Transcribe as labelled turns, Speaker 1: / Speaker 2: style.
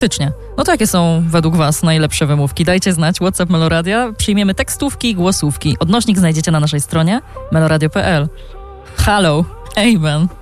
Speaker 1: Faktycznie. No to jakie są według was najlepsze wymówki? Dajcie znać. WhatsApp Meloradia. Przyjmiemy tekstówki i głosówki. Odnośnik znajdziecie na naszej stronie meloradio.pl. Halo. Amen.